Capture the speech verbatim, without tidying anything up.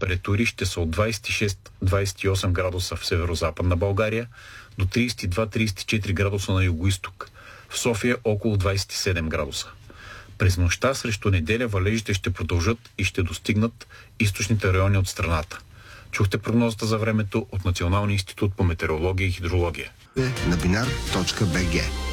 температури ще са от двадесет и шест до двадесет и осем градуса в северо-западна България, до тридесет и два до тридесет и четири градуса на югоизток. В София около двадесет и седем градуса. През нощта срещу неделя валежите ще продължат и ще достигнат източните райони от страната. Чухте прогнозата за времето от Националния институт по метеорология и хидрология. на бинар точка би джи